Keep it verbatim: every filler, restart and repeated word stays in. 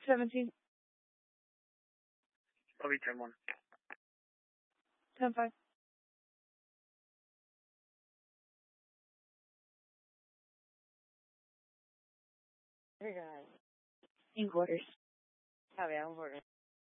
Seventeen. Bobby ten one. Ten five. Hey guys. In quarters. Copy, I'm quarter.